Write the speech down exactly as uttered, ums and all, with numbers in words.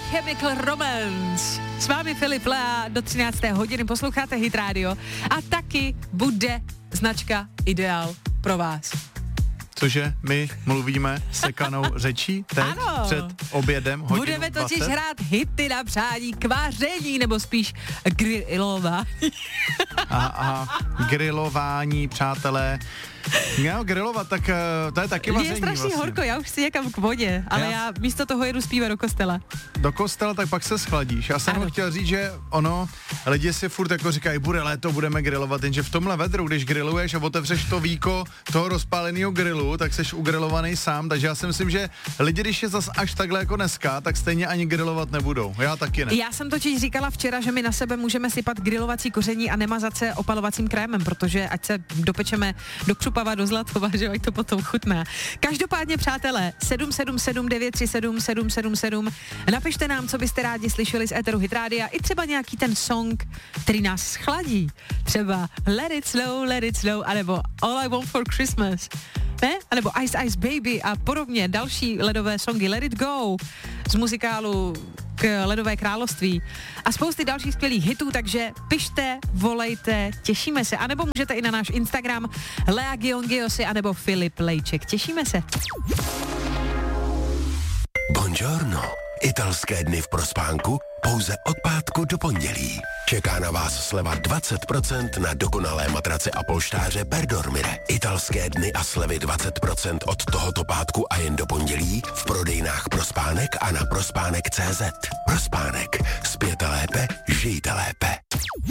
Chemical Romance. S vámi Filip Lea do třinácté hodiny posloucháte Hit Radio a taky bude značka Ideál pro vás. Cože my mluvíme sekanou řečí teď ano. před obědem hodinu Budeme totiž dvacet? hrát hity na přání k vaření, nebo spíš grilování. Aha, aha, grilování, přátelé. No, grilovat, tak uh, to je taky vaření. Je strašně vlastně. horko, já už chci někam k vodě, ale já, já místo toho jedu zpívat do kostela. Do kostela, tak pak se schladíš. Já jsem Ano. chtěl říct, že ono, lidi si furt jako říkají, bude léto, budeme grilovat, jenže v tomhle vedru, když griluješ a otevřeš to víko toho rozpáleného grilu, tak seš ugrilovaný sám, takže já si myslím, že lidi, když je zas až takhle jako dneska, tak stejně ani grilovat nebudou. Já taky ne. Já jsem totiž říkala včera, že my na sebe můžeme sypat grilovací koření a nemazat se opalovacím krémem, protože ať se dopečeme do Křupava, do Zlatova, že ať to potom chutná. Každopádně, přátelé, sedm sedm sedm devět tři sedm sedm sedm sedm, napište nám, co byste rádi slyšeli z éteru Hit Rádia, i třeba nějaký ten song, který nás schladí. Třeba Let It Slow, Let It Slow, anebo All I Want for Christmas. Ne? A nebo Ice Ice Baby a podobně, další ledové songy, Let It Go z muzikálu k Ledové království a spousty dalších skvělých hitů, takže pište, volejte, těšíme se, anebo můžete i na náš Instagram Lea Giongiosi anebo Filip Lejček, těšíme se. Buongiorno. Italské dny v Prospánku pouze od pátku do pondělí. Čeká na vás sleva dvacet procent na dokonalé matrace a polštáře Perdormire. Italské dny a slevy dvacet procent od tohoto pátku a jen do pondělí v prodejnách Prospánek a na prospánek tečka cé zet. Prospánek. Spěte lépe, žijte lépe.